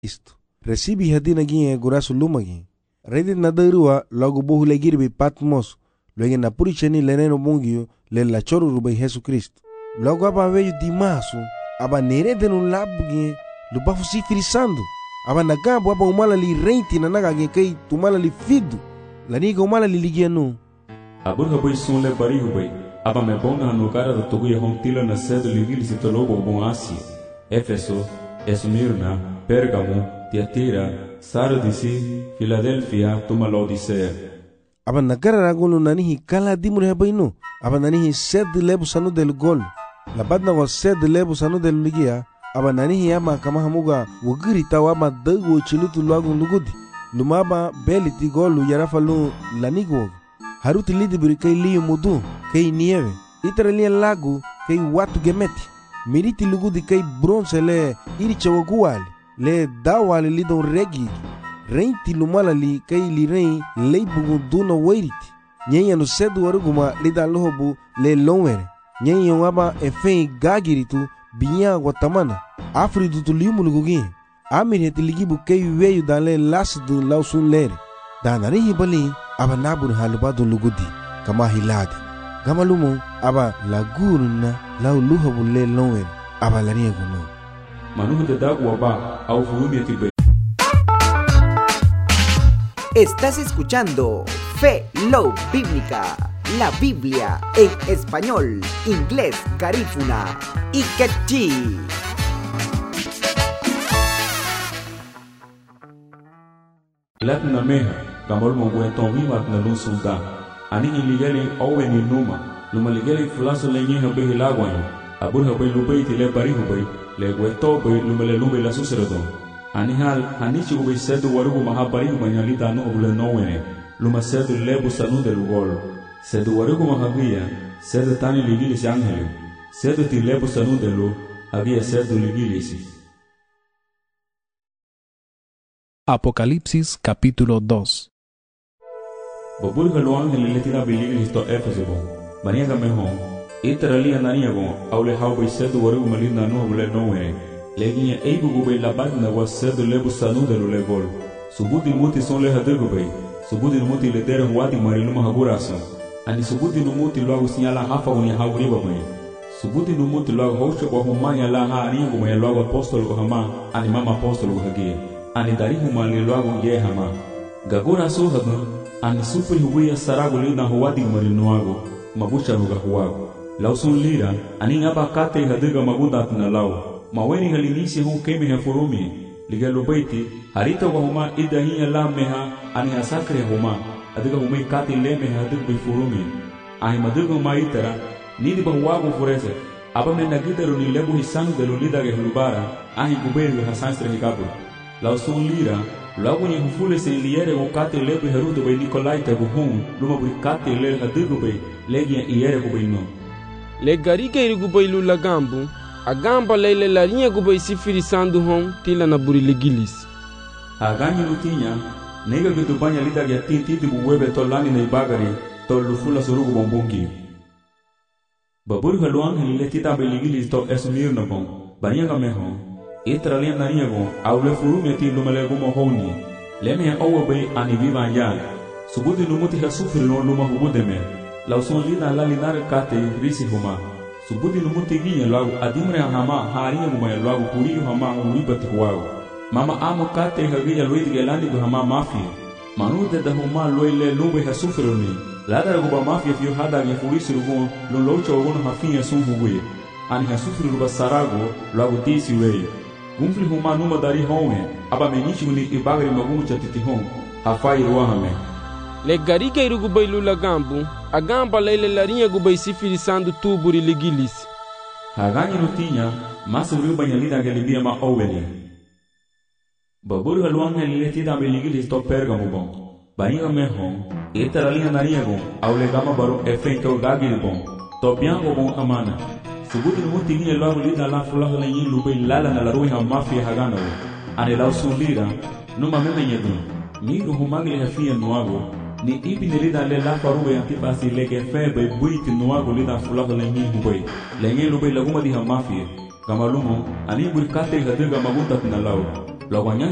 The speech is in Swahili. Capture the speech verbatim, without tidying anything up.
Isto. Recibi hadina ginye gurasu lumagi. Redi nadarua logo bohule girbi Patmos. Luego na puricheni leneno mungio le la choro rubai Jesu Cristo. Logo aba veio dimasu aba nere denu labugie lubafu sifirisando. Aba nagabo aba umala li renti na naga kai tumala li fidu. La niga umala li ligianu. Abur habai sun le bari hubai. Aba me bonga no cara do togu hontila na cedo livili se tolobo bon Asia. Éfeso, Esmirna, Pérgamo, Tiatira, Sardis, Filadelfia, tuma Laodicea. Aba nagara ragolo nanihi kala dimure habaino. Aba nanihi sed lebu sanu del gol. La badna was sed lebu sanu del ligia. Aba nanihi ama kama hamuga wugiri tawa ama dago chilutu luagun lugudi. Lumaba beliti golu yarafalu lanigwog. Haruti lidibiri kay liyo mudu kay nieve. Itaralia lagu kay watu gemeti. Miriti lugudi kay bronze le irichawaguali. Le dawali lidon regi. Renti lumala li kay li rei leibugu duna wairiti. Nyenya no sedu waruguma lida lohobu le longwere. Nyenya waba efei gagiritu binya guatamana. Afridu tu liumu lugugi. Amir heti ligibu kay weyu dale lasidu lausun lere. Danarihi bali aba nabun halubadu lugudi kama hiladi. Gamalumu aba laguruna lau luhobu le longwere. Aba lania guno. Manuhu de dagu waba au fulumi etibe. Estás escuchando Fe Love Bíblica, la Biblia en español, inglés, garífuna y quechí. Latina meha, gamol mongwe tongi mat na lun sultan. Ani iligeli owe ni numa, luma ligeli fulaso le nyeha behi lagwanyo. Abur habe lubei ti le bari hubei, le gweto be luma le lube la suserodon. Ani hal hanichi ube sedu warugu mahabari humanyali danu obule nowene. Luma sedu lebu sanu del gol. Sedu warugu mahabia, sedu tani ligilis angelu. Sedu ti lebu sanu delu, había sedu ligilis. Apocalipsis capítulo dos. Bobul halo angeli letira biligilis to Éfeso bon. Maniaga mehon. Iteralia naniago, aule hau sedu warugu malina no obule nowene. Leginha eibu gubei labad na wasedo lebu sanu de lulevol. Subudi muti son le hadegubei. Subudi muti le dere huadi mariluma haguraso. Ani subudi muti logo sinhala hafa unia haguriba mwe. Subudi muti logo hosho kwa humanya la ha anigu mwe logo apostolo kwa hama. Ani mama apostolo kwa hagie. Ani darihu mali logo ye hama. Gaguraso hagu. Ani supri huwia saragu lina huadi marinuago. Mabusha ruga huago. Lausun lira. Ani ngaba kate hadega magunda atina lao. Maweni halinisi huu kemi hafurumi. Ligalo baiti, harita wa huma idahiya la meha, ani hasakre huma. Adiga humai kati le meha adig bifurumi. Ahi madiga huma itara, nidi bahuwagu furese. Aba me nagitaru ni lebu hisanu de lulida ge hulubara, ahi guberi hasanstre hikabu. Lausun lira, lagu nye hufule se iliere go kati lebu heruto bay Nikolaita guhum, luma bui kati le hadigu bay, legi ya iere gubay no. Le garike iri gubay lula gambu, agamba leile larinha gubei sifirisando hon tila na buri legilis. Aganyi lutinya, nega gitu banya lida ya titi di buwebe tolani na ibagari, tol lufula surugu bombungi. Baburi haluang hele tita be legilis to Esmirna bon, banya gameho, itralia nariya go, aule furume ti lumele gumo honi, leme ya owa be ani viva ya, subudi numuti hasufri no luma hubudeme, lauson lida la linare kate risi huma. Subudi numuti ginya lagu adimre hama hariya gumaya lagu puriyo hama uribati huago. Mama amo kate hagiya luiti gelani gu hama mafia. Manude da huma loile lube hasufironi. Ladara guba mafia fiyo hada ya furisi rugun lolocha wagono hafinya sunhuwe. Ani hasufiri ruba sarago lagu tisi wei. Gumfli huma numa dari home. Aba menichi guni ibagari magumu chatiti home. Hafai ruahame. Le garike iri gubei lula gambu, agamba leile larinha gubei sifirisando tuburi legilis. Haganyi rutinya, masu riba nyalida gelibia ma oweli. Baburu haluang helitida be legilis to Pérgamo bon. Bainga mehon, itaralia nariago, aule gama baro efeito gagil bon. To biango bon amana. Subuti numuti ginye lagu lida la fulaho la yin lubei lala na la ruiha mafia hagana wo. Ane lau sulira, numa meme nyedun. Migo humagli hafia nuago. Ni ipi nilida le la farube antipasi leke febe buiti nuago lida fulaho le nyi hubei. Le nyi lubei laguma di ha mafia. Gamalumo, ani burkate hadega magunta tinalaw. Lawanya